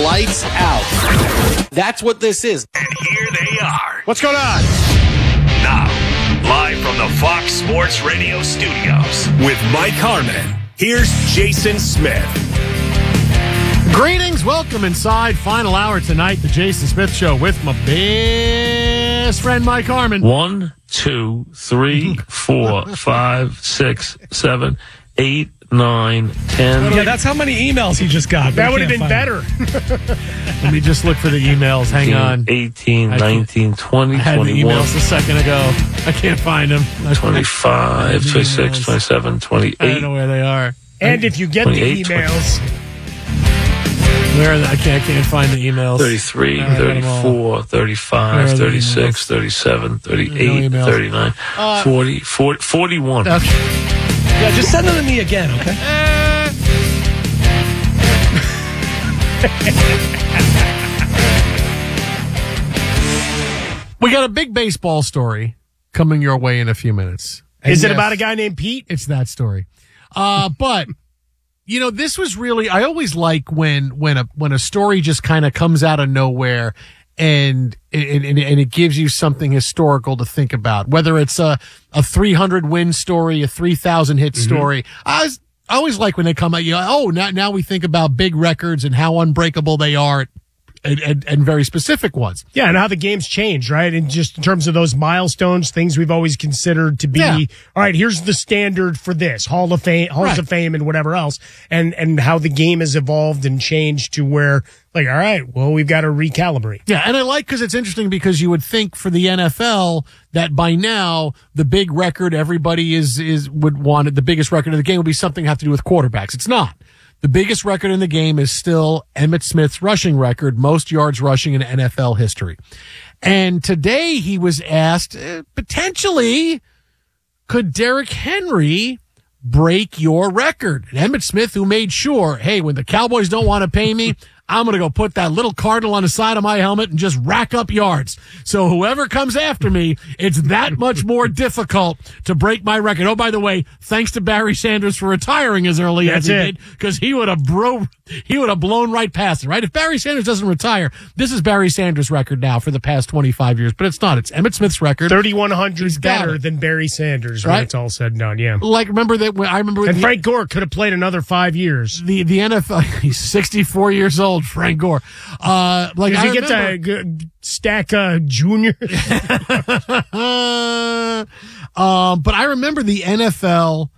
lights out. That's what this is. And here they are. What's going on? Now, live from the Fox Sports Radio studios with Mike Harmon, here's Jason Smith. Greetings. Welcome inside. Final hour tonight, the Jason Smith Show with my best friend, Mike Harmon. 1, 2, 3, 4, 5, 6, 7, 8, 9, 10. Yeah, that's how many emails he just got. That would have been better. Let me just look for the emails. Hang on. 18, 19, 20, I had 21. the emails a second ago. I can't find them. 25, 26, 27, 28. I don't know where they are. And if you get the emails... Where are they? I can't find the emails. 33, 34, 35, 36, 37, 38, 39, 40, 41. Okay. Yeah, just send them to me again, okay? We got a big baseball story coming your way in a few minutes. Is it about a guy named Pete? It's that story. But you know, this was really, I always like when a story just kind of comes out of nowhere and it gives you something historical to think about, whether it's a 300 win story, a 3,000 hit story. I always like when they come out, now we think about big records and how unbreakable they are. And very specific ones. Yeah, and how the game's changed, right? And just in terms of those milestones, things we've always considered to be, all right, here's the standard for this, Halls of Fame and whatever else, and how the game has evolved and changed to where, like, all right, well, we've got to recalibrate. Yeah, and I like because it's interesting because you would think for the NFL that by now the big record everybody would want it, the biggest record of the game would be something have to do with quarterbacks. It's not. The biggest record in the game is still Emmitt Smith's rushing record, most yards rushing in NFL history. And today he was asked, potentially, could Derrick Henry break your record? And Emmitt Smith, who made sure, hey, when the Cowboys don't want to pay me, I'm going to go put that little cardinal on the side of my helmet and just rack up yards. So whoever comes after me, it's that much more difficult to break my record. Oh, by the way, thanks to Barry Sanders for retiring as early as he did, because he would have blown right past it, right? If Barry Sanders doesn't retire, this is Barry Sanders' record now for the past 25 years, but it's not. It's Emmitt Smith's record. 3,100 is better than Barry Sanders, right? When it's all said and done, yeah. Like, remember that? And Frank Gore could have played another 5 years. The NFL, he's 64 years old. Frank Gore. Did he get to stack junior? But I remember the NFL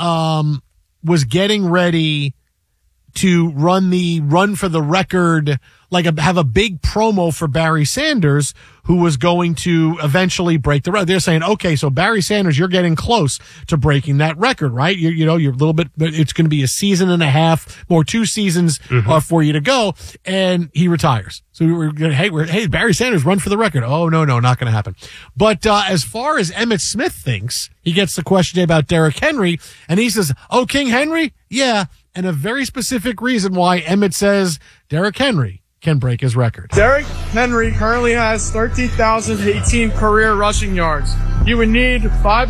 was getting ready to run for the record, have a big promo for Barry Sanders, who was going to eventually break the record. They're saying, okay, so Barry Sanders, you're getting close to breaking that record, right? You're a little bit, it's going to be a season and a half, or 2 seasons for you to go, and he retires. So we're going to, hey, Barry Sanders, run for the record. Oh, no, not going to happen. But, as far as Emmitt Smith thinks, he gets the question about Derrick Henry, and he says, oh, King Henry? Yeah. And a very specific reason why Emmitt says Derrick Henry can break his record. Derrick Henry currently has 13,018 career rushing yards. You would need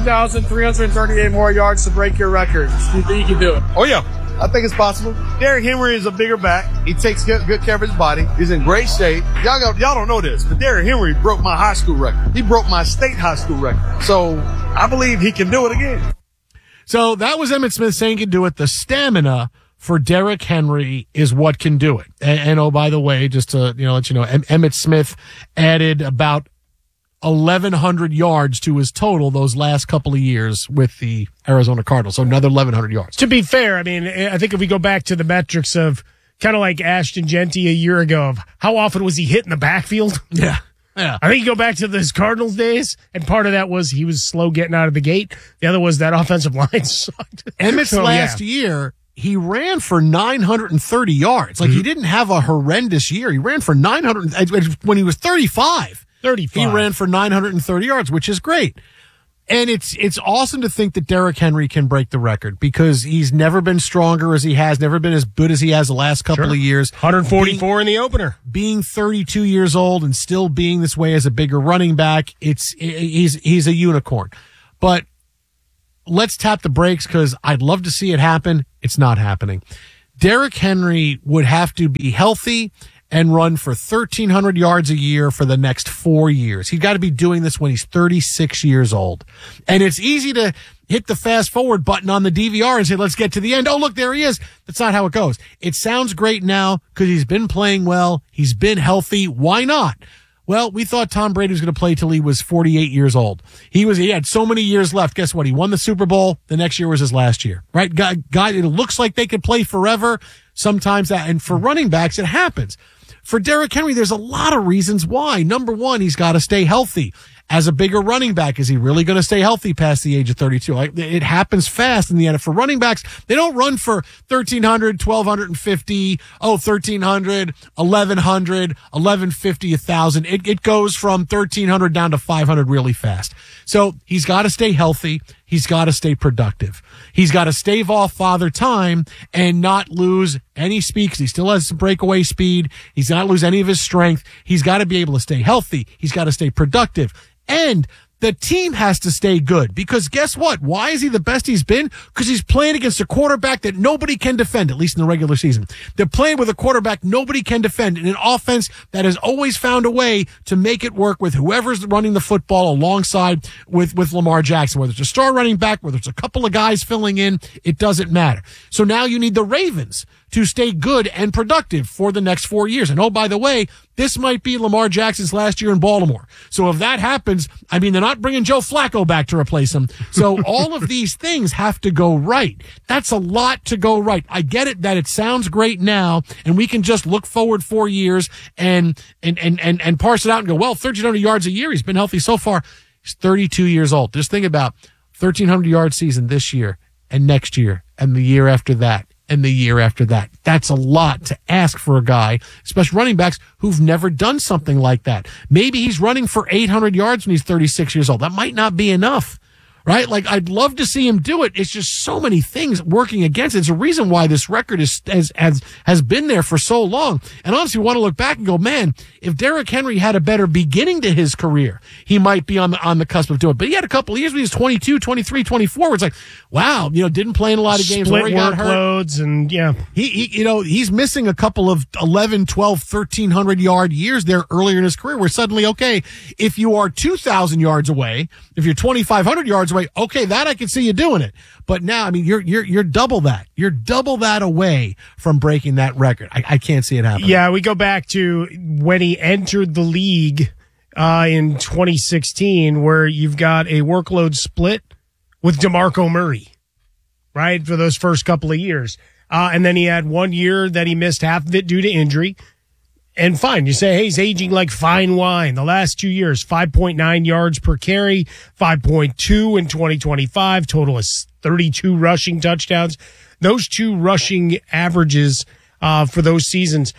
5,338 more yards to break your record. You think you can do it? Oh, yeah. I think it's possible. Derrick Henry is a bigger back. He takes good care of his body. He's in great shape. Y'all don't know this, but Derrick Henry broke my high school record. He broke my state high school record. So I believe he can do it again. So that was Emmitt Smith saying he can do it. The stamina for Derrick Henry is what can do it. And oh, by the way, just to let you know, Emmitt Smith added about 1,100 yards to his total those last couple of years with the Arizona Cardinals. So another 1,100 yards. To be fair, I mean, I think if we go back to the metrics of kind of like Ashton Genty a year ago, of how often was he hit in the backfield? Yeah. I think you go back to those Cardinals days, and part of that was he was slow getting out of the gate. The other was that offensive line sucked. Emmitt's last year, he ran for 930 yards. Like, he didn't have a horrendous year. He ran for 900 when he was 35. He ran for 930 yards, which is great. And it's awesome to think that Derrick Henry can break the record because he's never been stronger as he has, never been as good as he has the last couple of years. 144 in the opener. Being 32 years old and still being this way as a bigger running back, he's a unicorn. But let's tap the brakes because I'd love to see it happen. It's not happening. Derrick Henry would have to be healthy and run for 1,300 yards a year for the next 4 years. He's got to be doing this when he's 36 years old. And it's easy to hit the fast forward button on the DVR and say, let's get to the end. Oh, look, there he is. That's not how it goes. It sounds great now because he's been playing well. He's been healthy. Why not? Well, we thought Tom Brady was going to play till he was 48 years old. He had so many years left. Guess what? He won the Super Bowl. The next year was his last year, right? God, it looks like they could play forever. Sometimes that, and for running backs, it happens. For Derrick Henry, there's a lot of reasons why. Number one, he's got to stay healthy. As a bigger running back, is he really going to stay healthy past the age of 32? It happens fast in the NFL. For running backs, they don't run for 1,300, 1,250, 1,300, 1,100, 1,150, 1,000. It goes from 1,300 down to 500 really fast. So he's got to stay healthy. He's got to stay productive. He's got to stave off Father Time and not lose any speed because he still has some breakaway speed. He's not lose any of his strength. He's got to be able to stay healthy. He's got to stay productive. And the team has to stay good because guess what? Why is he the best he's been? Because he's playing against a quarterback that nobody can defend, at least in the regular season. They're playing with a quarterback nobody can defend in an offense that has always found a way to make it work with whoever's running the football alongside with Lamar Jackson. Whether it's a star running back, whether it's a couple of guys filling in, it doesn't matter. So now you need the Ravens to stay good and productive for the next 4 years. And oh, by the way, this might be Lamar Jackson's last year in Baltimore. So if that happens, I mean, they're not bringing Joe Flacco back to replace him. So all of these things have to go right. That's a lot to go right. I get it that it sounds great now, and we can just look forward 4 years and parse it out and go, well, 1,300 yards a year. He's been healthy so far. He's 32 years old. Just think about 1,300 yard season this year and next year and the year after that. And the year after that. That's a lot to ask for a guy, especially running backs who've never done something like that. Maybe he's running for 800 yards when he's 36 years old. That might not be enough, right? Like, I'd love to see him do it. It's just so many things working against it. It's a reason why this record has been there for so long. And honestly, we want to look back and go, man, if Derrick Henry had a better beginning to his career, he might be on the cusp of doing it. But he had a couple of years when he was 22, 23, 24, where it's like, wow, didn't play in a lot of games. Split where he got workloads hurt. And yeah. He's missing a couple of 11, 12, 1,300 yard years there earlier in his career where suddenly, okay, if you are 2,000 yards away, if you're 2,500 yards away, okay, that I can see you doing it. But now, I mean, you're double that. You're double that away from breaking that record. I can't see it happening. Yeah, we go back to when he entered the league in 2016, where you've got a workload split with DeMarco Murray, right, for those first couple of years. And then he had 1 year that he missed half of it due to injury. And fine, you say, hey, he's aging like fine wine. The last 2 years, 5.9 yards per carry, 5.2 in 2025, total is 32 rushing touchdowns. Those two rushing averages for those seasons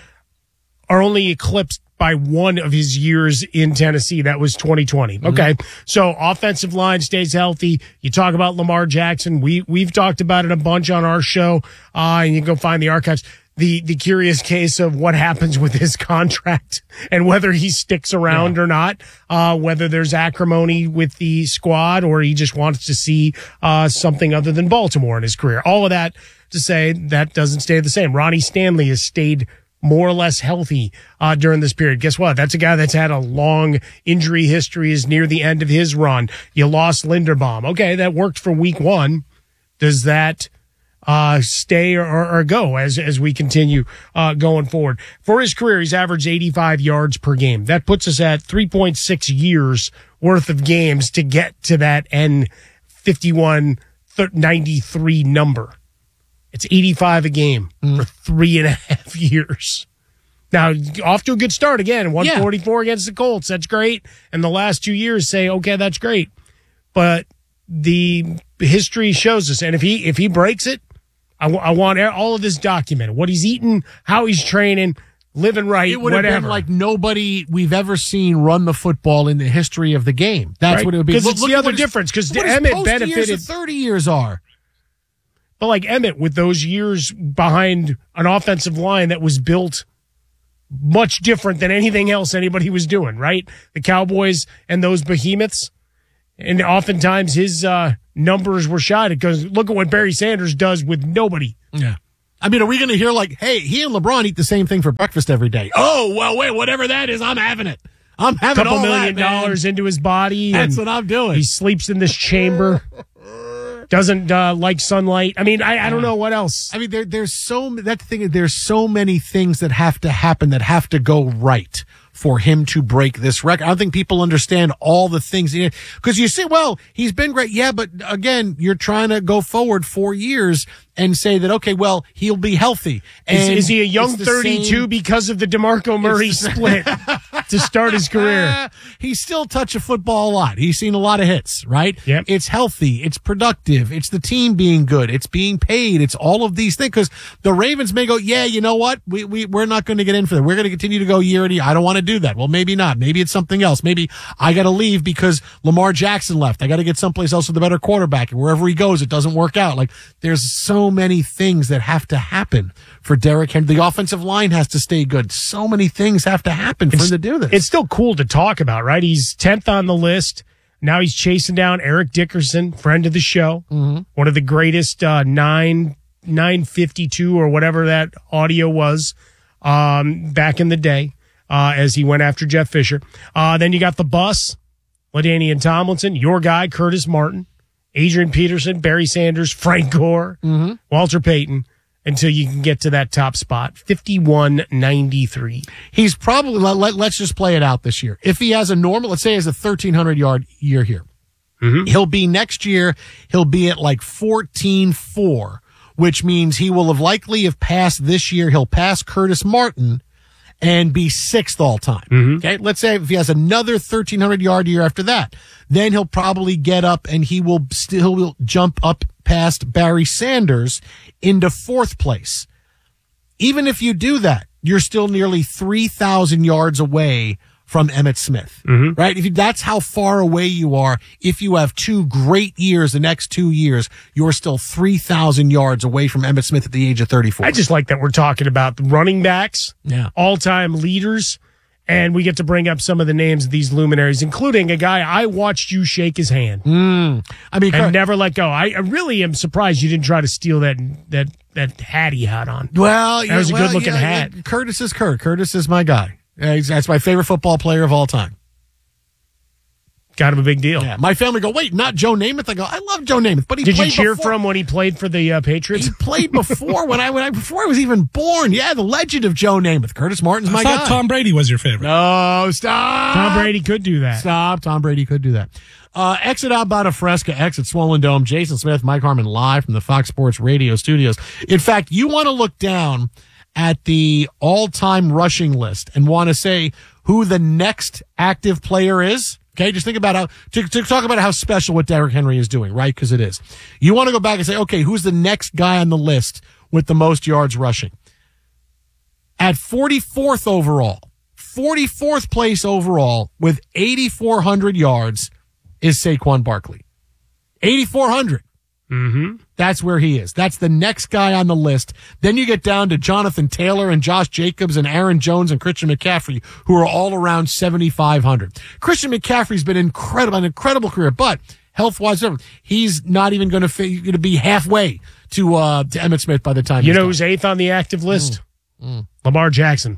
are only eclipsed by one of his years in Tennessee. That was 2020. Okay. So offensive line stays healthy. You talk about Lamar Jackson. We've talked about it a bunch on our show. And you can go find the archives. The curious case of what happens with his contract and whether he sticks around or not, whether there's acrimony with the squad or he just wants to see something other than Baltimore in his career. All of that to say that doesn't stay the same. Ronnie Stanley has stayed more or less healthy during this period. Guess what? That's a guy that's had a long injury history, is near the end of his run. You lost Linderbaum. Okay, that worked for week one. Does that stay or go as we continue going forward? For his career, he's averaged 85 yards per game. That puts us at 3.6 years worth of games to get to that N5193 number. It's 85 a game for 3.5 years. Now, off to a good start again. 144 against the Colts. That's great. And the last 2 years say, okay, that's great. But the history shows us. And if he breaks it, I want all of this documented. What he's eating, how he's training, living right, it would have been like nobody we've ever seen run the football in the history of the game. That's right? What it would be. Because it's the other difference. Because Emmett benefited. 30 years are. But like Emmett, with those years behind an offensive line that was built much different than anything else anybody was doing, right? The Cowboys and those behemoths. And oftentimes his numbers were shot because look at what Barry Sanders does with nobody. Yeah. I mean, are we going to hear like, hey, he and LeBron eat the same thing for breakfast every day? Oh, well, wait, whatever that is, I'm having it. I'm having $2 all million that, into his body. That's what I'm doing. He sleeps in this chamber. Doesn't like sunlight. I mean, I don't know what else. I mean, that's the thing. There's so many things that have to happen, that have to go right for him to break this record. I don't think people understand all the things. Because you say, well, he's been great. Yeah, but again, you're trying to go forward 4 years and say that, okay, well, he'll be healthy. And is he a young 32 because of the DeMarco Murray split to start his career? He's still touched a football a lot. He's seen a lot of hits, right? Yep. It's healthy. It's productive. It's the team being good. It's being paid. It's all of these things. Because the Ravens may go, yeah, you know what? We're not going to get in for that. We're going to continue to go year to year. I don't want to do that. Well, maybe not. Maybe it's something else. Maybe I got to leave because Lamar Jackson left. I got to get someplace else with a better quarterback. And wherever he goes, it doesn't work out. Like, there's so many things that have to happen for Derrick Henry. The offensive line has to stay good. So many things have to happen for him to do this. It's still cool to talk about, right? He's 10th on the list. Now he's chasing down Eric Dickerson, friend of the show, one of the greatest 952 or whatever that audio was back in the day as he went after Jeff Fisher. Then you got the bus, LaDainian Tomlinson, your guy, Curtis Martin, Adrian Peterson, Barry Sanders, Frank Gore, Walter Payton, until you can get to that top spot, 51-93. He's probably, let's just play it out this year. If he has a normal, let's say he has a 1,300-yard year here, he'll be next year, he'll be at like 14-4, which means he will have passed this year. He'll pass Curtis Martin and be 6th all time. Okay. Let's say if he has another 1,300-yard year after that, then he'll probably get up and he will jump up past Barry Sanders into 4th place. Even if you do that, you're still nearly 3,000 yards away from Emmitt Smith, right? That's how far away you are. If you have 2 great years, the next 2 years, you're still 3,000 yards away from Emmitt Smith at the age of 34. I just like that we're talking about the running backs, all-time leaders, and we get to bring up some of the names of these luminaries, including a guy I watched you shake his hand. I mean, and never let go. I really am surprised you didn't try to steal that hat he had on. Well, that was a good-looking hat. Curtis is Kurt. Curtis is my guy. That's my favorite football player of all time. Got him a big deal. Yeah, my family go, wait, not Joe Namath? I go, I love Joe Namath, but he did played you cheer before. for him when he played for the Patriots? He played before before I was even born. Yeah, the legend of Joe Namath. Curtis Martin's my guy. I thought Tom Brady was your favorite. No, stop. Tom Brady could do that. Stop. Tom Brady could do that. Exit out Bada Fresca, exit Swollen Dome. Jason Smith, Mike Harmon live from the Fox Sports Radio studios. In fact, you want to look down at the all-time rushing list and want to say who the next active player is. Okay, just think about to talk about how special what Derrick Henry is doing, right? Because it is. You want to go back and say, okay, who's the next guy on the list with the most yards rushing? At 44th overall, 44th place overall with 8,400 yards is Saquon Barkley. 8,400. That's where he is. That's the next guy on the list. Then you get down to Jonathan Taylor and Josh Jacobs and Aaron Jones and Christian McCaffrey, who are all around 7,500. Christian McCaffrey's been an incredible career, but health-wise, he's not even going to be halfway to Emmitt Smith by the time. You know who's 8th on the active list? Lamar Jackson.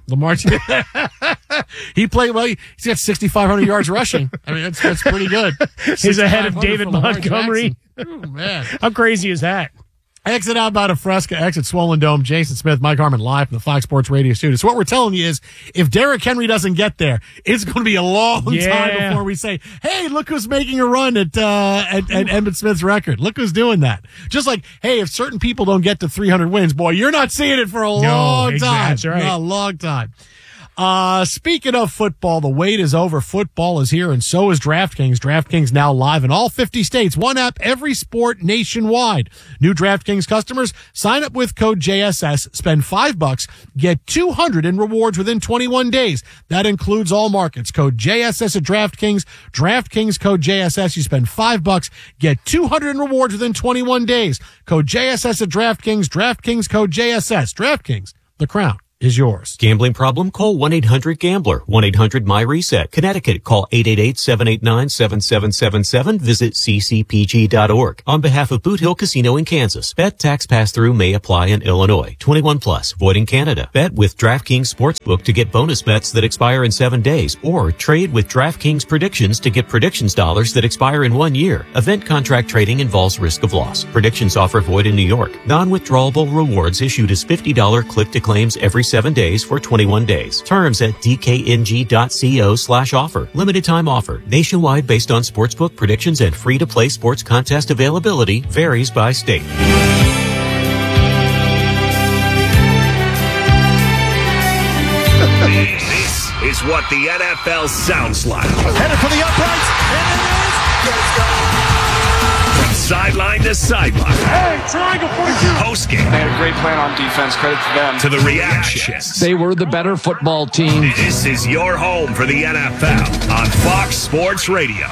He played well. He's got 6,500 yards rushing. I mean, that's pretty good. He's ahead of David Montgomery. Oh, man. How crazy is that? Exit out Bada Fresca, exit Swollen Dome. Jason Smith, Mike Harmon live from the Fox Sports Radio studio. So what we're telling you is if Derrick Henry doesn't get there, it's going to be a long time before we say, hey, look who's making a run at Emmitt Smith's record. Look who's doing that. Just like, hey, if certain people don't get to 300 wins, boy, you're not seeing it for a long time. That's right. A long time. Speaking of football, the wait is over. Football is here, and so is DraftKings. DraftKings now live in all 50 states. One app, every sport nationwide. New DraftKings customers, sign up with code JSS, spend $5, get $200 in rewards within 21 days. That includes all markets. Code JSS at DraftKings. DraftKings code JSS. You spend $5, get $200 in rewards within 21 days. Code JSS at DraftKings. DraftKings code JSS. DraftKings, the crown is yours. Gambling problem? Call 1-800-GAMBLER. 1-800-MY-RESET. Connecticut, call 888-789-7777. Visit ccpg.org. On behalf of Boot Hill Casino in Kansas, bet tax pass-through may apply in Illinois. 21 plus, void in Canada. Bet with DraftKings Sportsbook to get bonus bets that expire in 7 days, or trade with DraftKings Predictions to get predictions dollars that expire in 1 year. Event contract trading involves risk of loss. Predictions offer void in New York. Non-withdrawable rewards issued as $50 click-to-claims every 7 days for 21 days. Terms at dkng.co/offer. Limited time offer. Nationwide based on sportsbook predictions and free-to-play sports contest availability varies by state. This is what the NFL sounds like. Headed for the uprights, and it is. Let's go! From sideline to sideline. Hey, triangle 42. Post-game. They had a great plan on defense. Credit to them. To the reactions. They were the better football team. This is your home for the NFL on Fox Sports Radio.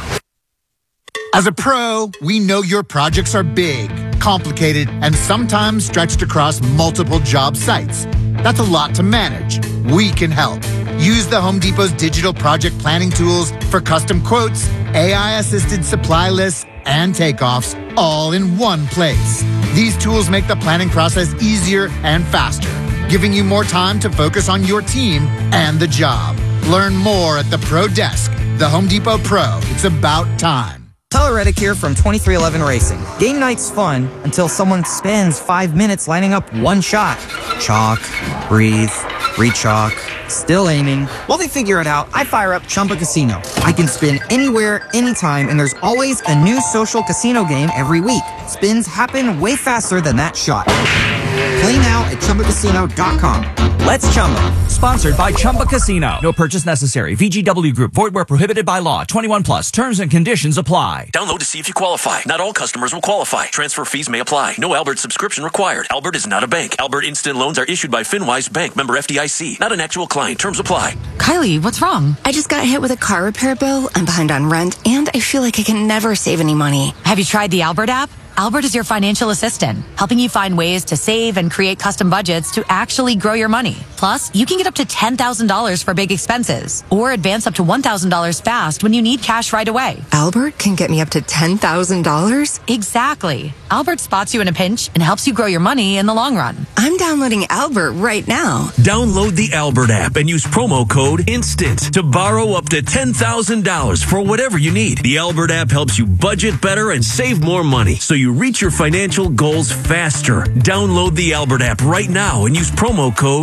As a pro, we know your projects are big, complicated, and sometimes stretched across multiple job sites. That's a lot to manage. We can help. Use the Home Depot's digital project planning tools for custom quotes, AI-assisted supply lists, and takeoffs all in one place. These tools make the planning process easier and faster, giving you more time to focus on your team and the job. Learn more at the Pro Desk. The Home Depot Pro. It's about time. Tyler Reddick here from 2311 Racing. Game night's fun until someone spends 5 minutes lining up one shot. Chalk, breathe, re-chalk, still aiming. While they figure it out, I fire up Chumba Casino. I can spin anywhere, anytime, and there's always a new social casino game every week. Spins happen way faster than that shot. Play now at ChumbaCasino.com. Let's Chumba. Sponsored by Chumba Casino. No purchase necessary. VGW Group. Void where prohibited by law. 21 plus. Terms and conditions apply. Download to see if you qualify. Not all customers will qualify. Transfer fees may apply. No Albert subscription required. Albert is not a bank. Albert Instant Loans are issued by FinWise Bank. Member FDIC. Not an actual client. Terms apply. Kylie, what's wrong? I just got hit with a car repair bill. I'm behind on rent, and I feel like I can never save any money. Have you tried the Albert app? Albert is your financial assistant, helping you find ways to save and create custom budgets to actually grow your money. Plus, you can get up to $10,000 for big expenses or advance up to $1,000 fast when you need cash right away. Albert can get me up to $10,000? Exactly. Albert spots you in a pinch and helps you grow your money in the long run. I'm downloading Albert right now. Download the Albert app and use promo code INSTANT to borrow up to $10,000 for whatever you need. The Albert app helps you budget better and save more money, so you reach your financial goals faster. Download the Albert app right now and use promo code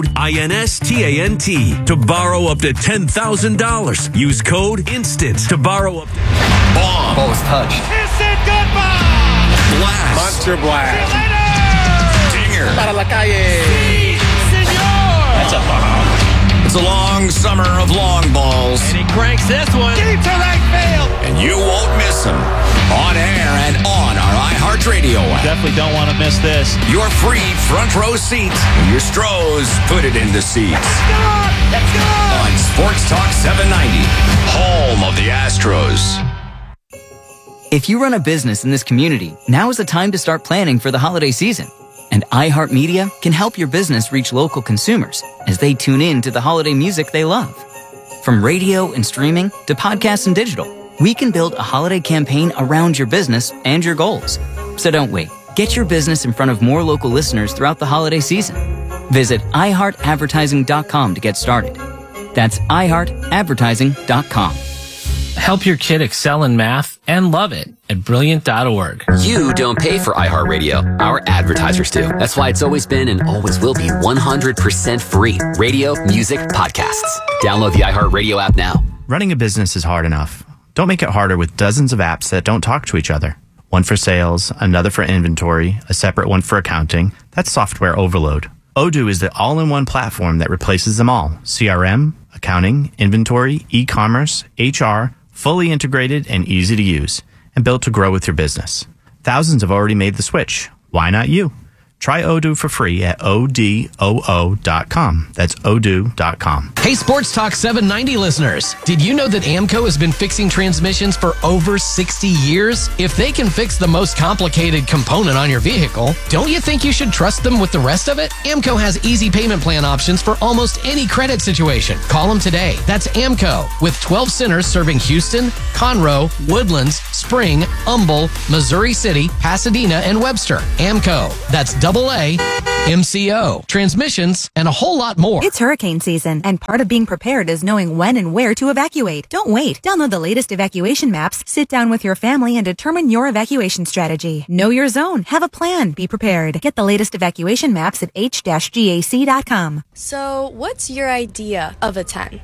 INSTANT to borrow up to $10,000. Use code INSTANT to borrow up to... Bomb. Ball was touched. Instant goodbye. Blast. Monster blast. Dinger. Para la calle. Sí, señor. That's a bomb. It's a long summer of long balls. And he cranks this one. Deep to right field. And you won't miss them. On air and on our iHeartRadio app. Definitely don't want to miss this. Your free front row seats. Your Stros put it into seats. Let's go. On Sports Talk 790. Home of the Astros. If you run a business in this community, now is the time to start planning for the holiday season. And iHeartMedia can help your business reach local consumers as they tune in to the holiday music they love. From radio and streaming to podcasts and digital, we can build a holiday campaign around your business and your goals. So don't wait. Get your business in front of more local listeners throughout the holiday season. Visit iHeartAdvertising.com to get started. That's iHeartAdvertising.com. Help your kid excel in math and love it at Brilliant.org. You don't pay for iHeartRadio. Our advertisers do. That's why it's always been and always will be 100% free. Radio, music, podcasts. Download the iHeartRadio app now. Running a business is hard enough. Don't make it harder with dozens of apps that don't talk to each other. One for sales, another for inventory, a separate one for accounting. That's software overload. Odoo is the all-in-one platform that replaces them all. CRM, accounting, inventory, e-commerce, HR, fully integrated and easy to use, and built to grow with your business. Thousands have already made the switch. Why not you? Try Odoo for free at odoo.com. That's odoo.com. Hey, Sports Talk 790 listeners. Did you know that AMCO has been fixing transmissions for over 60 years? If they can fix the most complicated component on your vehicle, don't you think you should trust them with the rest of it? AMCO has easy payment plan options for almost any credit situation. Call them today. That's AMCO, with 12 centers serving Houston, Conroe, Woodlands, Spring, Humble, Missouri City, Pasadena, and Webster. AMCO. That's AAMCO. Transmissions and a whole lot more. It's hurricane season, and part of being prepared is knowing when and where to evacuate. Don't wait. Download the latest evacuation maps, sit down with your family, and determine your evacuation strategy. Know your zone. Have a plan. Be prepared. Get the latest evacuation maps at h-gac.com. So, what's your idea of a 10?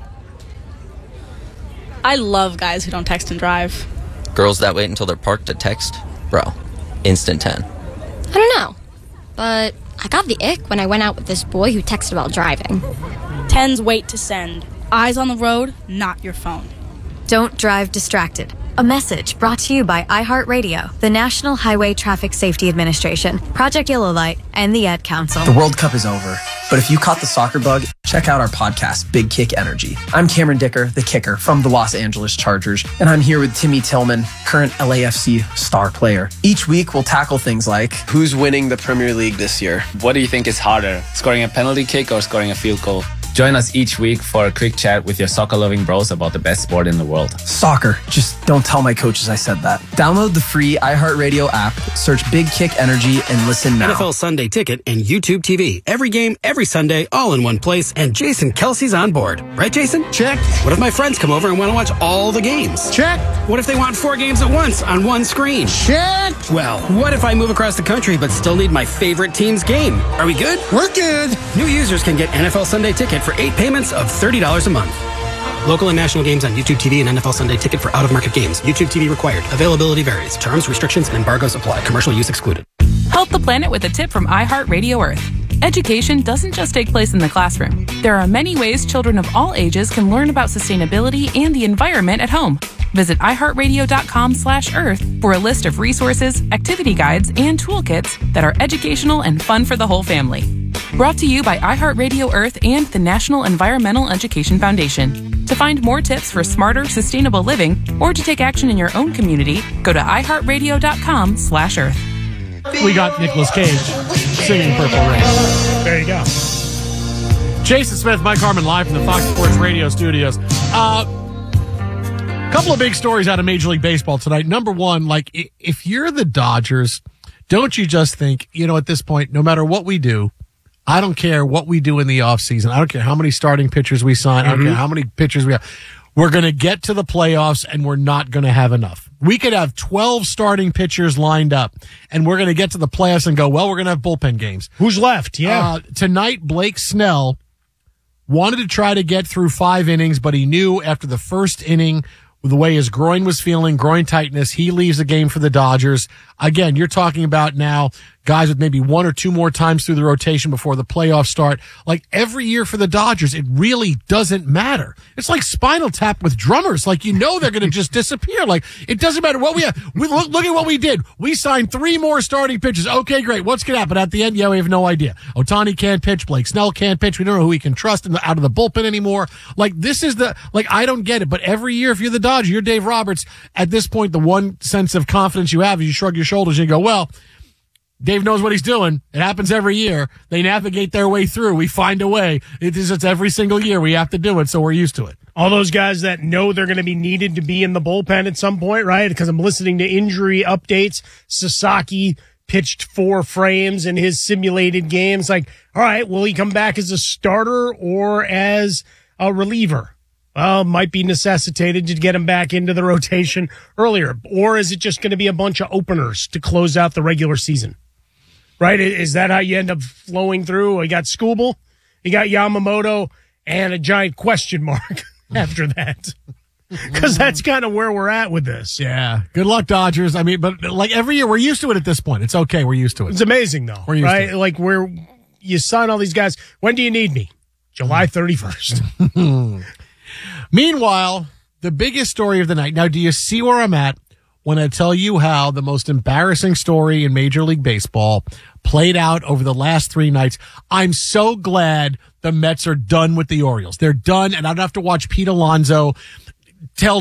I love guys who don't text and drive. Girls that wait until they're parked to text? Bro, instant 10. I don't know, but I got the ick when I went out with this boy who texted while driving. 10s wait to send. Eyes on the road, not your phone. Don't drive distracted. A message brought to you by iHeartRadio, the National Highway Traffic Safety Administration, Project Yellow Light, and the Ad Council. The World Cup is over, but if you caught the soccer bug, check out our podcast, Big Kick Energy. I'm Cameron Dicker, the kicker from the Los Angeles Chargers, and I'm here with Timmy Tillman, current LAFC star player. Each week, we'll tackle things like, who's winning the Premier League this year? What do you think is harder, scoring a penalty kick or scoring a field goal? Join us each week for a quick chat with your soccer-loving bros about the best sport in the world. Soccer. Just don't tell my coaches I said that. Download the free iHeartRadio app, search Big Kick Energy, and listen now. NFL Sunday Ticket and YouTube TV. Every game, every Sunday, all in one place, and Jason Kelsey's on board. Right, Jason? Check. What if my friends come over and want to watch all the games? Check. What if they want 4 games at once on one screen? Check. Well, what if I move across the country but still need my favorite team's game? Are we good? We're good. New users can get NFL Sunday Ticket for 8 payments of $30 a month. Local and national games on YouTube TV and NFL Sunday Ticket for out-of-market games. YouTube TV required. Availability varies. Terms, restrictions, and embargoes apply. Commercial use excluded. Help the planet with a tip from iHeartRadio Earth. Education doesn't just take place in the classroom. There are many ways children of all ages can learn about sustainability and the environment at home. Visit iHeartRadio.com/Earth for a list of resources, activity guides, and toolkits that are educational and fun for the whole family. Brought to you by iHeartRadio Earth and the National Environmental Education Foundation. To find more tips for smarter, sustainable living, or to take action in your own community, go to iHeartRadio.com/Earth. We got Nicolas Cage singing Purple Rain. There you go. Jason Smith, Mike Harmon, live from the Fox Sports Radio studios. Couple of big stories out of Major League Baseball tonight. Number one, like, if you're the Dodgers, don't you just think, at this point, no matter what we do, I don't care what we do in the offseason. I don't care how many starting pitchers we sign. I don't care how many pitchers we have. We're going to get to the playoffs, and we're not going to have enough. We could have 12 starting pitchers lined up, and we're going to get to the playoffs and go, well, we're going to have bullpen games. Who's left? Yeah. Tonight, Blake Snell wanted to try to get through 5 innings, but he knew after the first inning, the way his groin was feeling, groin tightness, he leaves the game for the Dodgers. Again, you're talking about now guys with maybe 1 or 2 more times through the rotation before the playoffs start. Like, every year for the Dodgers, it really doesn't matter. It's like Spinal Tap with drummers. Like, they're going to just disappear. Like, it doesn't matter what we have. Look at what we did. We signed 3 more starting pitchers. Okay, great. What's going to happen? At the end, we have no idea. Ohtani can't pitch. Blake Snell can't pitch. We don't know who we can trust out of the bullpen anymore. Like, I don't get it. But every year, if you're the Dodgers, you're Dave Roberts, at this point, the one sense of confidence you have is you shrug your shoulders and you go, well, Dave knows what he's doing. It happens every year. They navigate their way through. We find a way. It's every single year we have to do it, so we're used to it. All those guys that know they're going to be needed to be in the bullpen at some point, right? Because I'm listening to injury updates. Sasaki pitched 4 frames in his simulated games. Like, all right, will he come back as a starter or as a reliever? Well, might be necessitated to get him back into the rotation earlier. Or is it just going to be a bunch of openers to close out the regular season? Right? Is that how you end up flowing through? You got Skubal, you got Yamamoto, and a giant question mark after that. Because that's kind of where we're at with this. Yeah. Good luck, Dodgers. I mean, but like every year, we're used to it at this point. It's okay. We're used to it. It's amazing, though. We're used right? to it. Like, you sign all these guys. When do you need me? July 31st. Meanwhile, the biggest story of the night. Now, do you see where I'm at? when I tell you how the most embarrassing story in Major League Baseball played out over the last 3 nights. I'm so glad the Mets are done with the Orioles. They're done, and I don't have to watch Pete Alonso tell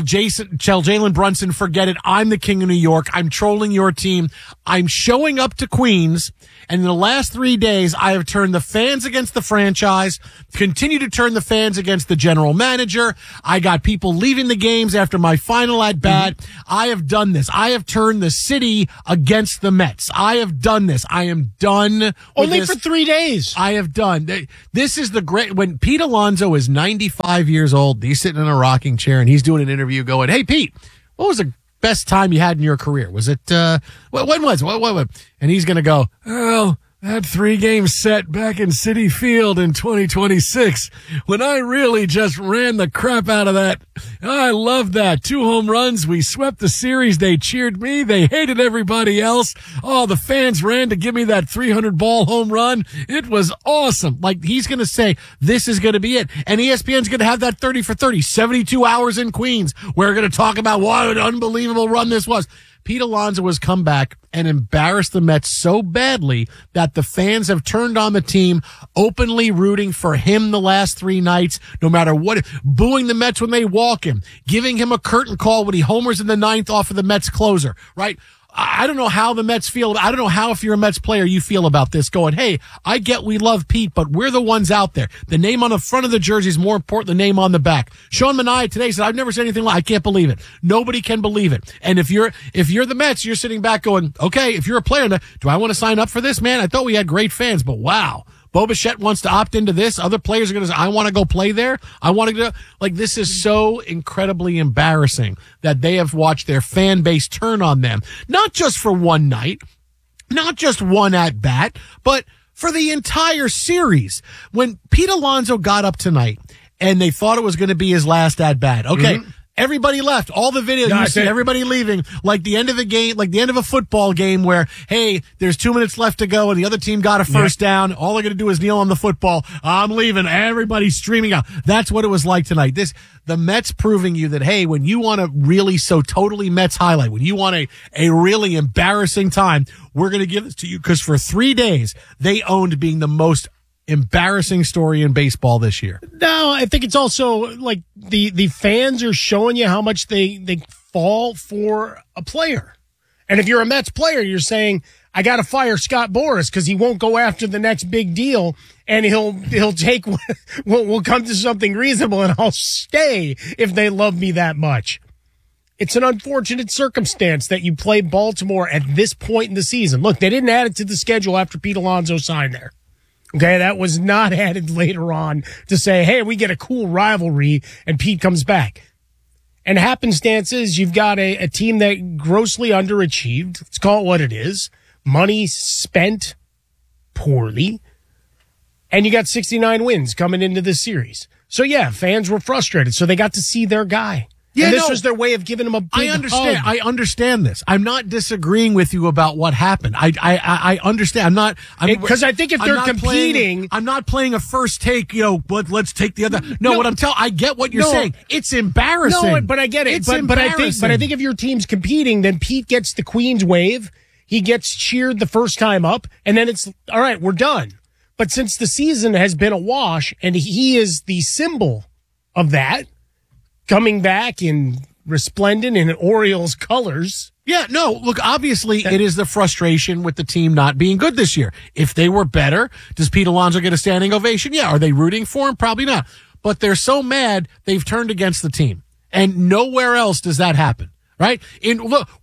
Jalen Brunson, forget it. I'm the king of New York. I'm trolling your team. I'm showing up to Queens. And in the last 3 days, I have turned the fans against the franchise, continue to turn the fans against the general manager. I got people leaving the games after my final at bat. I have done this. I have turned the city against the Mets. I have done this. I am done with Only this. for 3 days. I have done. This is the great, when Pete Alonso is 95 years old, he's sitting in a rocking chair and he's doing an interview going, hey, Pete, what was the best time you had in your career? Was it, when was it? What? And he's going to go, oh, that 3-game set back in Citi Field in 2026 when I really just ran the crap out of that. I loved that. 2 home runs. We swept the series. They cheered me. They hated everybody else. Oh, the fans ran to give me that 300-ball home run. It was awesome. Like, he's going to say, this is going to be it. And ESPN's going to have that 30 for 30, 72 hours in Queens. We're going to talk about what an unbelievable run this was. Pete Alonso has come back and embarrassed the Mets so badly that the fans have turned on the team, openly rooting for him the last 3 nights, no matter what, booing the Mets when they walk him, giving him a curtain call when he homers in the 9th off of the Mets closer, right? I don't know how the Mets feel. I don't know how, if you're a Mets player, you feel about this going, hey, I get we love Pete, but we're the ones out there. The name on the front of the jersey is more important than the name on the back. Sean Manaea today said, I've never said anything like, I can't believe it. Nobody can believe it. And if you're the Mets, you're sitting back going, okay, if you're a player, do I want to sign up for this, man? I thought we had great fans, but wow. Bo Bichette wants to opt into this. Other players are going to say, I want to go play there. I want to go. Like, this is so incredibly embarrassing that they have watched their fan base turn on them. Not just for one night, not just one at bat, but for the entire series. When Pete Alonso got up tonight and they thought it was going to be his last at bat. Okay. Mm-hmm. Everybody left. All the videos, you see everybody leaving, like the end of the game, like the end of a football game where, hey, there's 2 minutes left to go and the other team got a first down. All they're going to do is kneel on the football. I'm leaving. Everybody's streaming out. That's what it was like tonight. The Mets proving you that, hey, when you want a really so totally Mets highlight, when you want a really embarrassing time, we're going to give this to you, because for 3 days, they owned being the most embarrassing story in baseball this year. No, I think it's also like the fans are showing you how much they fall for a player. And if you're a Mets player, you're saying, I got to fire Scott Boras because he won't go after the next big deal, and he'll take we'll come to something reasonable, and I'll stay if they love me that much. It's an unfortunate circumstance that you play Baltimore at this point in the season. Look, they didn't add it to the schedule after Pete Alonso signed there. Okay, that was not added later on to say, hey, we get a cool rivalry and Pete comes back. And happenstance is you've got a team that grossly underachieved. Let's call it what it is. Money spent poorly. And you got 69 wins coming into this series. So, yeah, fans were frustrated. So they got to see their guy. Yeah, and this was their way of giving him a big hug. I understand this. I'm not disagreeing with you about what happened. I understand. Because I think if they're competing, I'm not playing a first take. But let's take the other. No, what I'm telling, I get what you're saying. It's embarrassing. No, but I get it. But I think if your team's competing, then Pete gets the Queen's wave. He gets cheered the first time up, and then it's all right. We're done. But since the season has been a wash, and he is the symbol of that, coming back in resplendent in Orioles colors. Yeah, no, look, obviously it is the frustration with the team not being good this year. If they were better, does Pete Alonso get a standing ovation? Yeah. Are they rooting for him? Probably not. But they're so mad they've turned against the team. And nowhere else does that happen. Right? In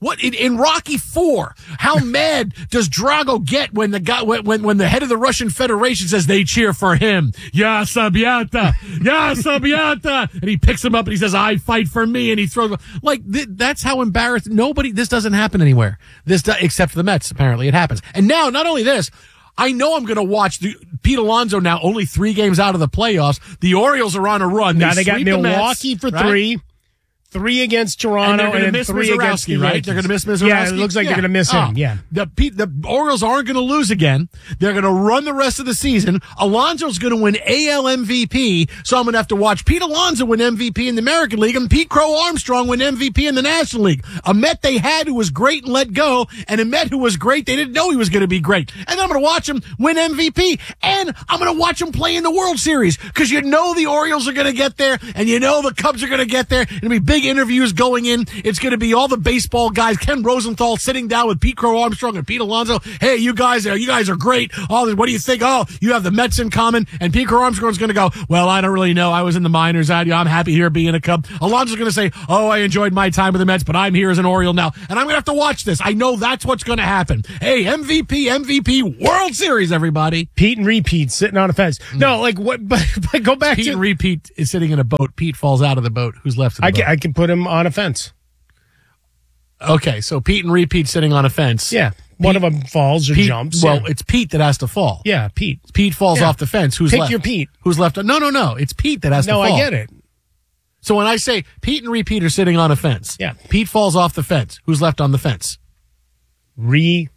Rocky IV, how mad does Drago get when the head of the Russian Federation says they cheer for him? Ya Sabiata, Ya Sabiata, and he picks him up and he says, I fight for me, and he throws that's how embarrassed. This doesn't happen anywhere. Except for the Mets, apparently it happens. And now, not only this, I know I'm going to watch Pete Alonso now, only 3 games out of the playoffs. The Orioles are on a run. Now they got Milwaukee for 3. 3 against Toronto, and then 3 against the right? Yankees. They're going to miss Mizorowski. Yeah, it looks like they're going to miss him. Yeah. The Orioles aren't going to lose again. They're going to run the rest of the season. Alonso's going to win AL MVP, so I'm going to have to watch Pete Alonso win MVP in the American League and Pete Crow Armstrong win MVP in the National League. A Met they had who was great and let go, and a Met who was great, they didn't know he was going to be great. And then I'm going to watch him win MVP, and I'm going to watch him play in the World Series, because you know the Orioles are going to get there, and you know the Cubs are going to get there. It'll be big interviews going in. It's going to be all the baseball guys. Ken Rosenthal sitting down with Pete Crow Armstrong and Pete Alonso. Hey, you guys are great. All this, what do you think? Oh, you have the Mets in common. And Pete Crow Armstrong's going to go, well, I don't really know. I was in the minors. I'm happy here being a Cub. Alonso's going to say, oh, I enjoyed my time with the Mets, but I'm here as an Oriole now, and I'm going to have to watch this. I know that's what's going to happen. Hey, MVP, World Series, everybody. Pete and Repeat sitting on a fence. No, like what? But go back Pete to and Repeat is sitting in a boat. Pete falls out of the boat. Who's left in the boat? I can put him on a fence. Okay, so Pete and Repeat sitting on a fence. Yeah, one of them falls or jumps. Well, yeah. it's Pete that has to fall. Yeah, Pete. Pete falls off the fence. Who's Pick left? your Pete. Who's left? No. It's Pete that has to fall. No, I get it. So when I say Pete and Repeat are sitting on a fence, Pete falls off the fence. Who's left on the fence? Repeat.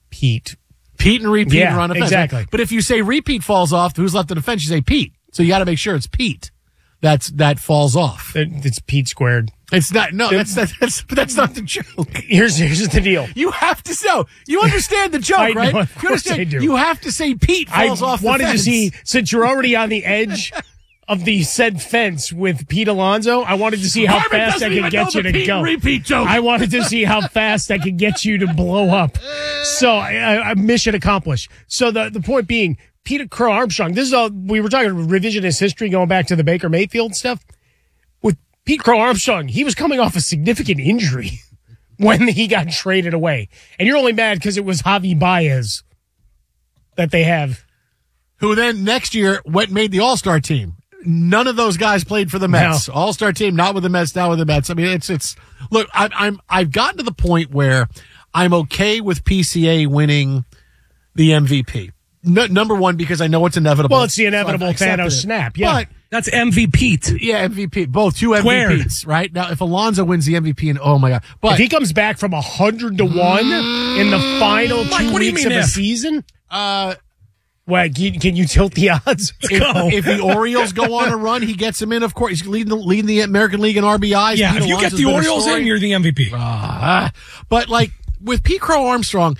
Pete and Repeat are on a fence. Exactly. But if you say Repeat falls off, who's left on the fence? You say Pete. So you got to make sure it's Pete that falls off. It's Pete squared. It's not. No, that's not the joke. Here's the deal. You have to know. You understand the joke, right? Know, of course I do. You have to say Pete falls off the fence. I wanted to see, since you're already on the edge of the said fence with Pete Alonso, I wanted to see how fast I could get you to go. Repeat joke. I wanted to see how fast I could get you to blow up. So I mission accomplished. So the point being, Peter Crow Armstrong, this is all, we were talking revisionist history going back to the Baker Mayfield stuff. With Pete Crow Armstrong, he was coming off a significant injury when he got traded away. And you're only mad because it was Javi Baez that they have. Who then next year made the All-Star team. None of those guys played for the Mets. No. All-Star team, not with the Mets, not with the Mets. I mean, it's look, I've gotten to the point where I'm okay with PCA winning the MVP. Number one, because I know it's inevitable. Well, it's the inevitable Thanos snap. Yeah. But that's MVP. Yeah, MVP. Both two MVPs, right? Now, if Alonso wins the MVP, and oh my God. But if he comes back from 100 to 1 in the final 2 weeks of the season, what, can you tilt the odds? If the Orioles go on a run, he gets him in, of course. He's leading the American League in RBIs. Yeah, if you get the Orioles in, you're the MVP. But like with Pete Crow Armstrong,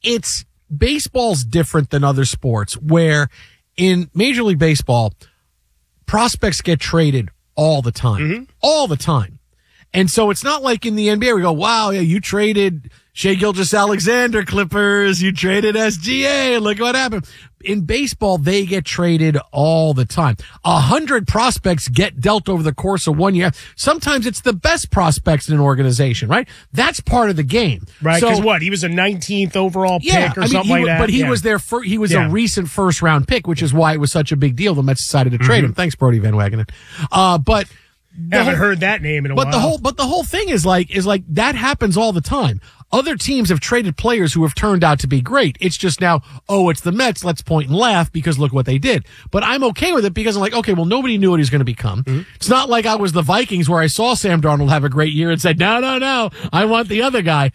baseball's different than other sports, where in Major League Baseball, prospects get traded all the time. Mm-hmm. All the time. And so it's not like in the NBA, we go, wow, yeah, you traded Shai Gilgeous-Alexander, Clippers, you traded SGA, look what happened. In baseball, they get traded all the time. 100 prospects get dealt over the course of 1 year. Sometimes it's the best prospects in an organization, right? That's part of the game. Right, because he was a 19th overall pick or something like that. But he was a recent first round pick, which is why it was such a big deal. The Mets decided to trade him. Thanks, Brody Van Wagenen. But haven't heard that name in a while. But the whole thing is like that happens all the time. Other teams have traded players who have turned out to be great. It's just now, it's the Mets. Let's point and laugh because look what they did. But I'm okay with it because I'm like, okay, well, nobody knew what he was going to become. Mm-hmm. It's not like I was the Vikings where I saw Sam Darnold have a great year and said, no, I want the other guy.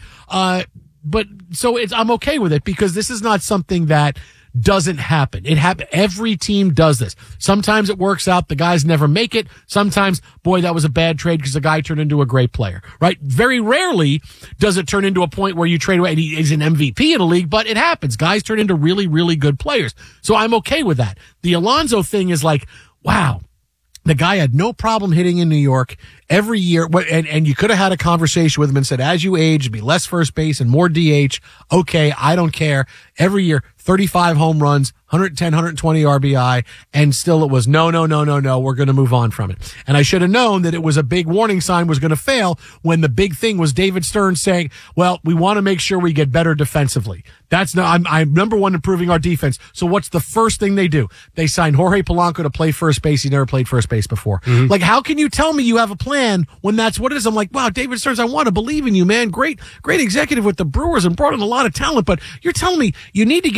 But so I'm okay with it because this is not something that doesn't happen. Every team does this. Sometimes it works out. The guys never make it. Sometimes, boy, that was a bad trade because the guy turned into a great player, right? Very rarely does it turn into a point where you trade away and he's an MVP in a league, but it happens. Guys turn into really, really good players. So I'm okay with that. The Alonso thing is like, wow, the guy had no problem hitting in New York every year. And you could have had a conversation with him and said, as you age, it'd be less first base and more DH. Okay. I don't care. Every year, 35 home runs, 110, 120 RBI, and still it was no, we're going to move on from it. And I should have known that it was a big warning sign was going to fail when the big thing was David Stern saying, well, we want to make sure we get better defensively. I'm number one improving our defense. So what's the first thing they do? They sign Jorge Polanco to play first base. He never played first base before. Mm-hmm. Like, how can you tell me you have a plan when that's what it is? I'm like, wow, David Stearns, I want to believe in you, man. Great executive with the Brewers and brought in a lot of talent, but you're telling me you need to get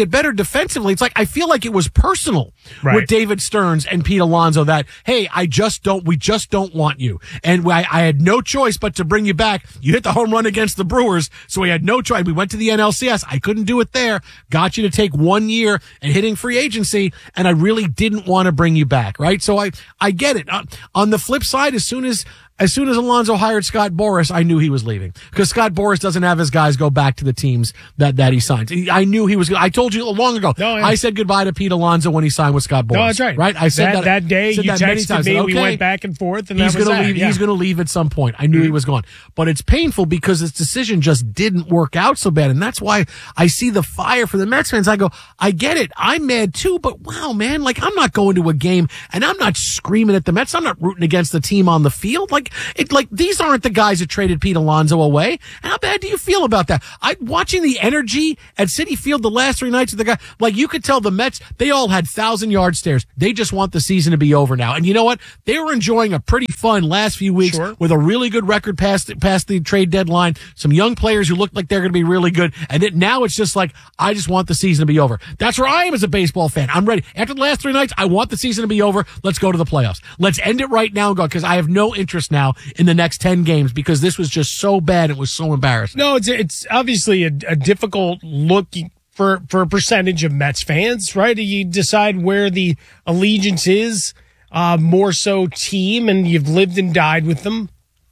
bit better defensively. It's like I feel like it was personal with David Stearns and Pete Alonso that, hey, we just don't want you. And I had no choice but to bring you back. You hit the home run against the Brewers, so we had no choice. We went to the NLCS. I couldn't do it there. Got you to take 1 year and hitting free agency, and I really didn't want to bring you back, right? So I get it. On the flip side, as soon as Alonso hired Scott Boras, I knew he was leaving because Scott Boras doesn't have his guys go back to the teams that he signed. I knew he was. I told you long ago. I said goodbye to Pete Alonso when he signed with Scott Boras. No, that's right. Right. I said that day. You texted me. We went back and forth, and he's going to leave. Yeah. He's going to leave at some point. I knew he was gone, but it's painful because his decision just didn't work out so bad, and that's why I see the fire for the Mets fans. I go, I get it. I'm mad too, but wow, man, like I'm not going to a game and I'm not screaming at the Mets. I'm not rooting against the team on the field. These aren't the guys that traded Pete Alonso away. How bad do you feel about that? Watching the energy at Citi Field the last 3 nights of the guy, like you could tell the Mets, they all had 1,000-yard stares. They just want the season to be over now. And you know what? They were enjoying a pretty fun last few weeks with a really good record past the trade deadline. Some young players who looked like they're going to be really good. And now it's just like, I just want the season to be over. That's where I am as a baseball fan. I'm ready. After the last 3 nights, I want the season to be over. Let's go to the playoffs. Let's end it right now and go, because I have no interest now in the next 10 games because this was just so bad. It was so embarrassing. No, it's obviously a difficult look for a percentage of Mets fans, right? You decide where the allegiance is, more so team, and you've lived and died with them.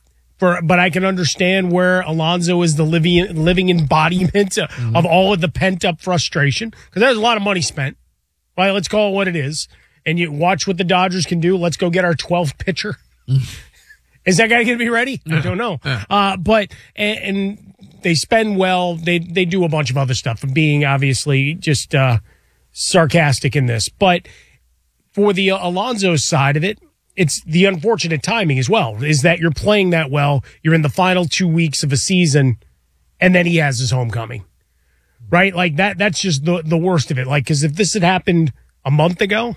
But I can understand where Alonso is the living embodiment of all of the pent up frustration, because there's a lot of money spent. Right? Let's call it what it is. And you watch what the Dodgers can do. Let's go get our 12th pitcher. Is that guy going to be ready? I don't know. But they spend well. They do a bunch of other stuff. I'm being obviously just sarcastic in this. But for the Alonso side of it, it's the unfortunate timing as well, is that you're playing that well. You're in the final 2 weeks of a season, and then he has his homecoming. Right? Like that's just the worst of it. Like, because if this had happened a month ago,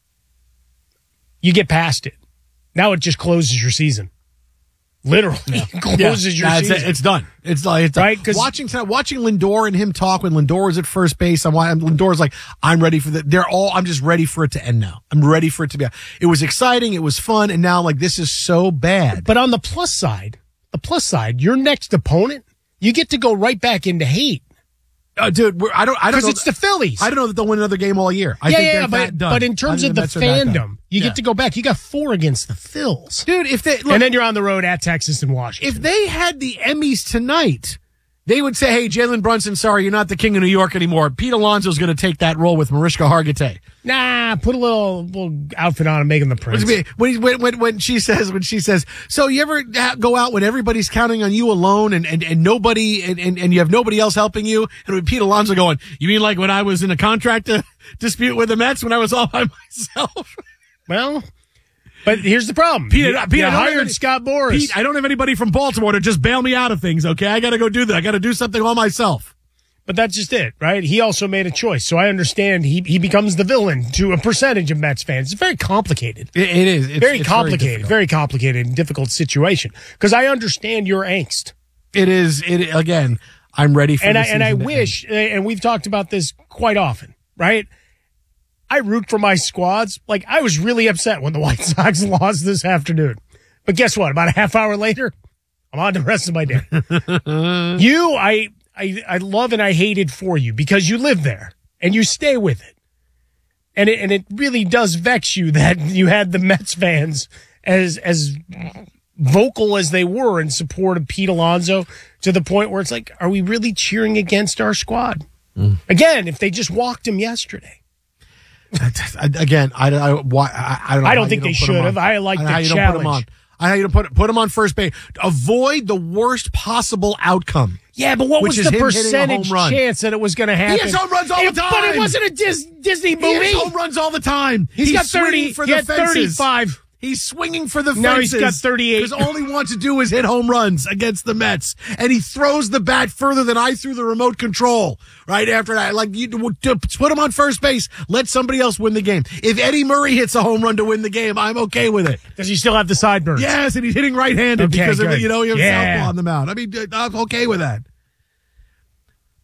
you get past it. Now it just closes your season. Literally closes your season. It's done. It's done. Right? Watching Lindor and him talk when Lindor was at first base, Lindor's like, I'm ready for I'm just ready for it to end now. I'm ready for it to be. It was exciting. It was fun. And now this is so bad. But on the plus side, your next opponent, you get to go right back into hate. Dude, I don't know. Because it's the Phillies. I don't know that they'll win another game all year. I think they're done. But in terms of the fandom, you get to go back. You got 4 against the Phils. Dude, and then you're on the road at Texas and Washington. If they had the Emmys tonight, they would say, hey, Jalen Brunson, sorry, you're not the king of New York anymore. Pete Alonso's going to take that role with Mariska Hargitay. Nah, put a little outfit on and make him the prince. When she says, so you ever go out when everybody's counting on you alone and nobody, and you have nobody else helping you? And with Pete Alonso going, you mean like when I was in a contract dispute with the Mets when I was all by myself? Well, but here's the problem. Pete, I hired Scott Boras. Pete, I don't have anybody from Baltimore to just bail me out of things, okay? I got to go do that. I got to do something all myself. But that's just it, right? He also made a choice. So I understand he becomes the villain to a percentage of Mets fans. It's very complicated. It is. It's very complicated. Very complicated and difficult situation. Because I understand your angst. It is. Again, I'm ready for and I wish, and we've talked about this quite often, right? I root for my squads. Like, I was really upset when the White Sox lost this afternoon. But guess what? About a half hour later, I'm on the rest of my day. I love and I hate it for you because you live there and you stay with it. And it really does vex you that you had the Mets fans as vocal as they were in support of Pete Alonso to the point where it's like, are we really cheering against our squad? Again, if they just walked him yesterday. Again, I don't know. I don't think they should have. I like the challenge. I know you don't put him on first base. Avoid the worst possible outcome. Yeah, but what was the percentage chance that it was going to happen? He has home runs all the time. But it wasn't a Disney movie. He has home runs all the time. He's got 30 for the fences. 35. He's swinging for the fences. Now he's got 38. Because all he wants to do is hit home runs against the Mets. And he throws the bat further than I threw the remote control right after that. Like, you to put him on first base, let somebody else win the game. If Eddie Murray hits a home run to win the game, I'm okay with it. Does he still have the sideburns? Yes, and he's hitting right-handed because of, you have southpaw on the mound. I mean, I'm okay with that.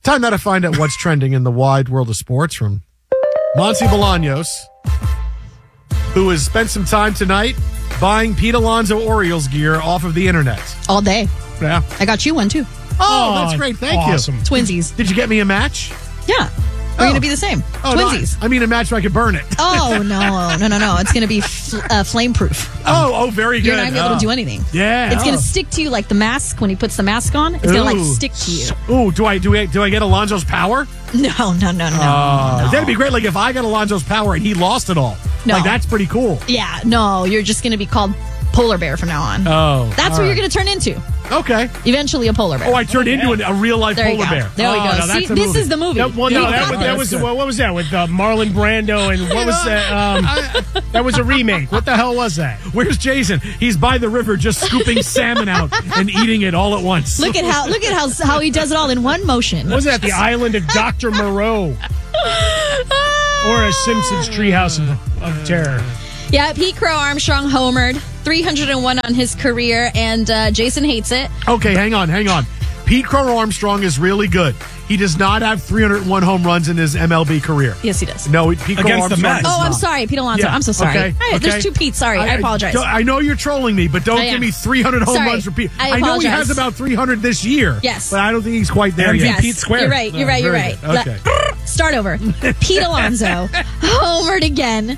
Time now to find out what's trending in the wide world of sports from Monty Bolaños, who has spent some time tonight buying Pete Alonso Orioles gear off of the internet. All day. Yeah. I got you one, too. Oh, that's great. Thank you. Twinsies. Did you get me a match? Yeah. We're going to be the same. Twinsies. No, I mean a match so I could burn it. Oh, no. It's going to be flame proof. Oh, very good. You're not going to be able to do anything. Yeah. It's going to stick to you like the mask when he puts the mask on. It's going to stick to you. Ooh, do I get Alonso's power? No. That'd be great. Like if I got Alonso's power and he lost it all. No. Like that's pretty cool. Yeah, no, you're just going to be called Polar Bear from now on. Oh. That's what you're going to turn into. Okay. Eventually a polar bear. Oh, I turned into a real life polar bear. There we go. No, See, this is the movie. That was what was that with Marlon Brando and what was that? That was a remake. What the hell was that? Where's Jason? He's by the river just scooping salmon out and eating it all at once. Look at how he does it all in one motion. What was that? The island of Dr. Moreau. Or a Simpsons Treehouse of Terror. Yeah, Pete Crow Armstrong homered, 301 on his career, and Jason hates it. Okay, hang on. Pete Crow Armstrong is really good. He does not have 301 home runs in his MLB career. Yes, he does. No, Pete Crow Armstrong does I'm not. sorry, Pete Alonso. Yeah, I'm so sorry. okay, All right, there's two Pete's. Sorry, I apologize. I know you're trolling me, but don't give me 300 home runs for Pete. I know he apologize. has about 300 this year. Yes. But I don't think he's quite there yet. Pete Square. You're right. Okay. Start over. Pete Alonso homered again.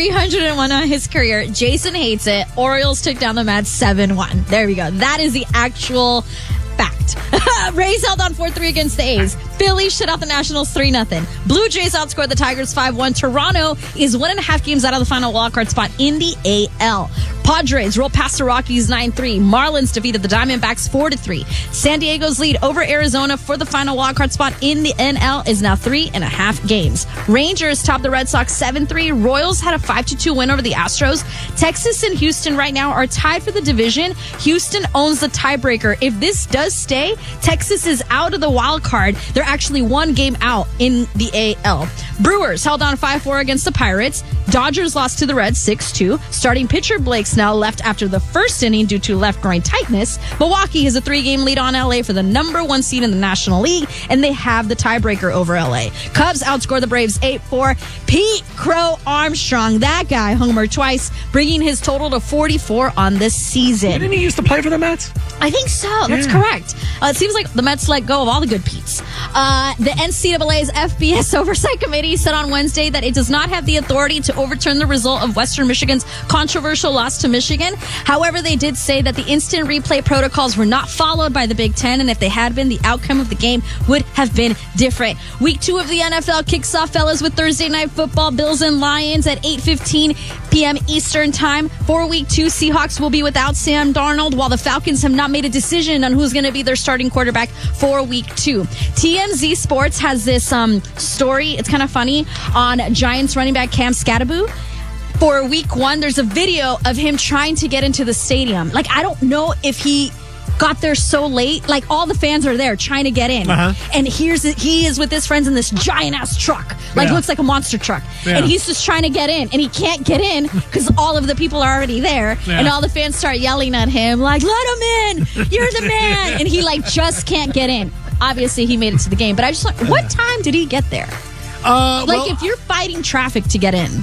301 on his career. Jason hates it. Orioles took down the Mets 7-1. There we go. That is the actual fact. Rays held on 4-3 against the A's. Phillies shut out the Nationals 3-0. Blue Jays outscored the Tigers 5-1. Toronto is 1.5 games out of the final wildcard spot in the AL. Padres roll past the Rockies 9-3. Marlins defeated the Diamondbacks 4-3. San Diego's lead over Arizona for the final wildcard spot in the NL is now 3.5 games. Rangers topped the Red Sox 7-3. Royals had a 5-2 win over the Astros. Texas and Houston right now are tied for the division. Houston owns the tiebreaker. If this does stay, Texas is out of the wild card. They're actually one game out in the AL. Brewers held on 5-4 against the Pirates. Dodgers lost to the Reds 6-2. Starting pitcher Blake Snell left after the first inning due to left groin tightness. Milwaukee has a 3-game lead on LA for the number 1 seed in the National League, and they have the tiebreaker over LA. Cubs outscore the Braves 8-4. Pete Crow Armstrong, that guy, homered twice, bringing his total to 44 on this season. Didn't he used to play for the Mets? I think so. That's correct. It seems like the Mets let go of all the good Pete's. The NCAA's FBS Oversight Committee said on Wednesday that it does not have the authority to overturn the result of Western Michigan's controversial loss to Michigan. However, they did say that the instant replay protocols were not followed by the Big Ten, and if they had been, the outcome of the game would have been different. Week 2 of the NFL kicks off, fellas, with Thursday Night Football, Bills and Lions at 8:15 p.m. Eastern Time. For Week 2, Seahawks will be without Sam Darnold, while the Falcons have not made a decision on who's going to be their starting quarterback for Week 2. TMZ Sports has this story, it's kind of funny, on Giants running back Cam Skattebo. For Week 1, there's a video of him trying to get into the stadium. Like, I don't know if he got there so late. Like, all the fans are there trying to get in. And he is with his friends in this giant-ass truck. Like, looks like a monster truck. And he's just trying to get in. And he can't get in because all of the people are already there. And all the fans start yelling at him, like, let him in! You're the man! And he, like, just can't get in. Obviously, he made it to the game. But I just like, what time did he get there? If you're fighting traffic to get in.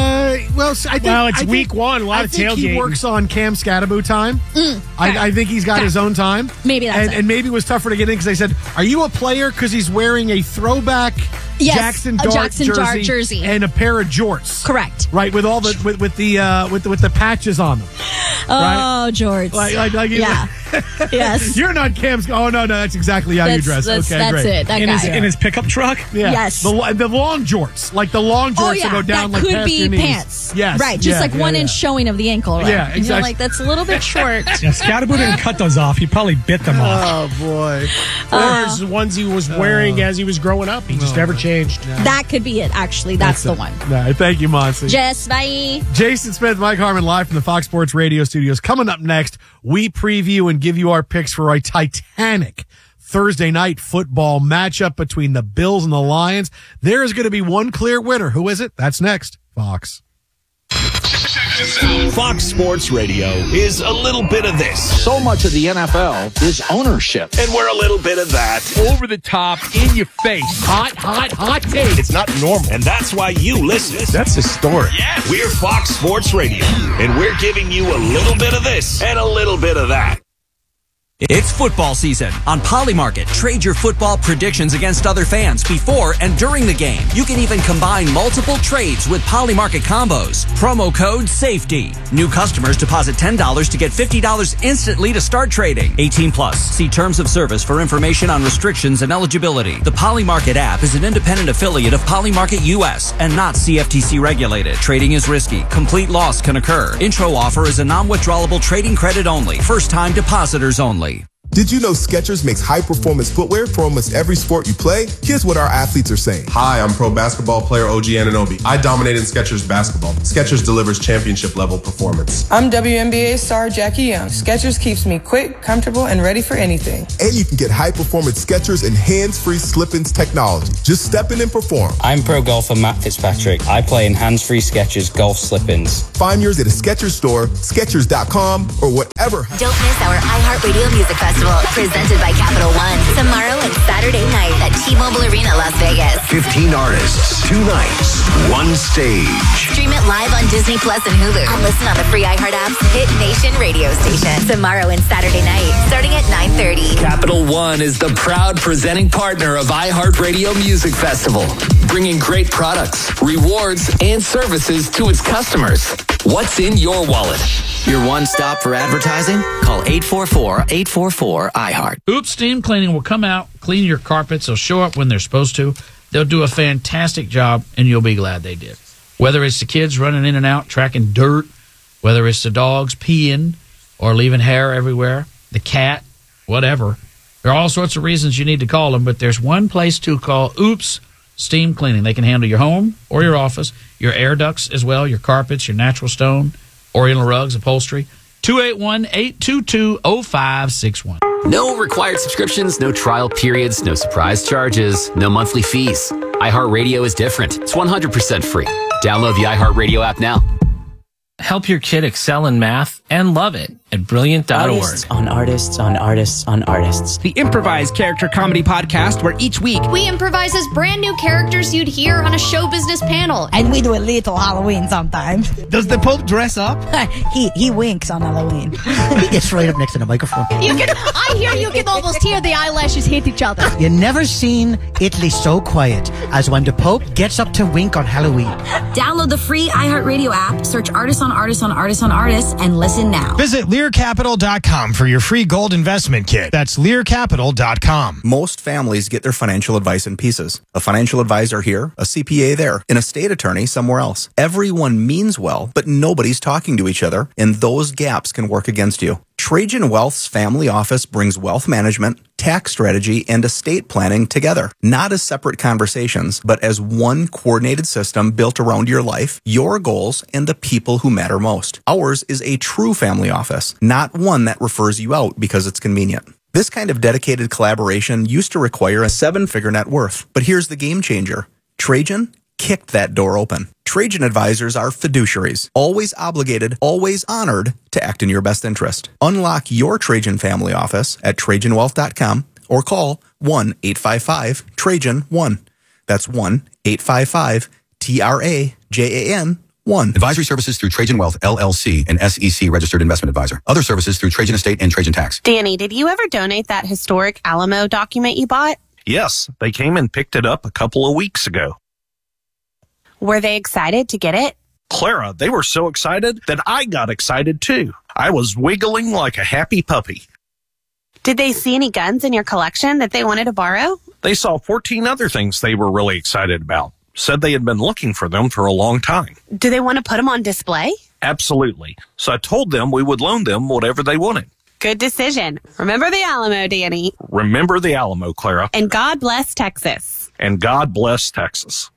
It's week 1. A lot of tailgating. I think he works on Cam Skattebo time. I think he's got his own time. Maybe that's it. And maybe it was tougher to get in because they said, are you a player? Because he's wearing a throwback Jackson Dart jersey and a pair of jorts. Correct. Right, with all the with the patches on them. Oh, jorts. Yeah. Yes. You're not Cam's. Oh no, that's exactly how you dress. Okay, that's great. It. That guy. In his pickup truck. Yeah. Yes. The long jorts, like the long jorts that go down that like could past be your knees. pants. Yes. Right. Just like 1 inch showing of the ankle. Right? Yeah. Exactly. And you're like, that's a little bit short. Yeah. Skattebo didn't cut those off. He probably bit them off. Oh boy. Or the ones he was wearing as he was growing up. He just never changed. That could be it. Actually, that's the one. No, thank you, Monty. Jess, bye. Jason Smith, Mike Harmon, live from the Fox Sports Radio studios. Coming up next, we preview and give you our picks for a titanic Thursday night football matchup between the Bills and the Lions. There is going to be one clear winner. Who is it? That's next. Fox. Fox Sports Radio is a little bit of this. So much of the NFL is ownership. And we're a little bit of that. Over the top, in your face. Hot take. It's not normal. And that's why you listen. That's historic. Yeah. We're Fox Sports Radio. And we're giving you a little bit of this and a little bit of that. It's football season. On Polymarket, trade your football predictions against other fans before and during the game. You can even combine multiple trades with Polymarket combos. Promo code SAFETY. New customers deposit $10 to get $50 instantly to start trading. 18 plus. See terms of service for information on restrictions and eligibility. The Polymarket app is an independent affiliate of Polymarket US and not CFTC regulated. Trading is risky. Complete loss can occur. Intro offer is a non-withdrawable trading credit only. First time depositors only. Did you know Skechers makes high-performance footwear for almost every sport you play? Here's what our athletes are saying. Hi, I'm pro basketball player OG Anunoby. I dominate in Skechers basketball. Skechers delivers championship-level performance. I'm WNBA star Jackie Young. Skechers keeps me quick, comfortable, and ready for anything. And you can get high-performance Skechers and hands-free slip-ins technology. Just step in and perform. I'm pro golfer Matt Fitzpatrick. I play in hands-free Skechers golf slip-ins. Find yours at a Skechers store, Skechers.com, or whatever. Don't miss our iHeartRadio Music Festival, presented by Capital One, tomorrow and Saturday night at T-Mobile Arena, Las Vegas. 15 artists, 2 nights, 1 stage. Stream it live on Disney Plus and Hulu, and listen on the free iHeart app's Hit Nation radio station. Tomorrow and Saturday night, starting at 9:30. Capital One is the proud presenting partner of iHeartRadio Music Festival, bringing great products, rewards, and services to its customers. What's in your wallet? Your one stop for advertising? Call 844-844-iHeart. Oops Steam Cleaning will come out, clean your carpets. They'll show up when they're supposed to. They'll do a fantastic job, and you'll be glad they did. Whether it's the kids running in and out, tracking dirt, whether it's the dogs peeing or leaving hair everywhere, the cat, whatever. There are all sorts of reasons you need to call them, but there's one place to call Oops Steam Cleaning. They can handle your home or your office, your air ducts as well, your carpets, your natural stone, Oriental rugs, upholstery. 281-822-0561. No required subscriptions, no trial periods, no surprise charges, no monthly fees. iHeartRadio is different. It's 100% free. Download the iHeartRadio app now. Help your kid excel in math and love it at Brilliant.org. Artists on artists on artists on artists. The improvised character comedy podcast where each week we improvise as brand new characters you'd hear on a show business panel. And we do a little Halloween sometimes. Does the Pope dress up? he winks on Halloween. He gets right up next to the microphone. I hear you can almost hear the eyelashes hit each other. You never seen Italy so quiet as when the Pope gets up to wink on Halloween. Download the free iHeartRadio app, search Artists on Artists on Artists on Artists, and listen now. Visit LearCapital.com for your free gold investment kit. That's LearCapital.com. Most families get their financial advice in pieces. A financial advisor here, a CPA there, an estate attorney somewhere else. Everyone means well, but nobody's talking to each other, and those gaps can work against you. Trajan Wealth's family office brings wealth management, tax strategy, and estate planning together, not as separate conversations, but as one coordinated system built around your life, your goals, and the people who matter most. Ours is a true family office, not one that refers you out because it's convenient. This kind of dedicated collaboration used to require a 7-figure net worth, but here's the game changer. Trajan kicked that door open. Trajan advisors are fiduciaries, always obligated, always honored to act in your best interest. Unlock your Trajan family office at TrajanWealth.com or call 1-855-TRAJAN-1. That's 1-855-TRAJAN-1. Advisory services through Trajan Wealth, LLC, an SEC registered investment advisor. Other services through Trajan Estate and Trajan Tax. Danny, did you ever donate that historic Alamo document you bought? Yes, they came and picked it up a couple of weeks ago. Were they excited to get it? Clara, they were so excited that I got excited too. I was wiggling like a happy puppy. Did they see any guns in your collection that they wanted to borrow? They saw 14 other things they were really excited about. Said they had been looking for them for a long time. Do they want to put them on display? Absolutely. So I told them we would loan them whatever they wanted. Good decision. Remember the Alamo, Danny. Remember the Alamo, Clara. And God bless Texas. And God bless Texas.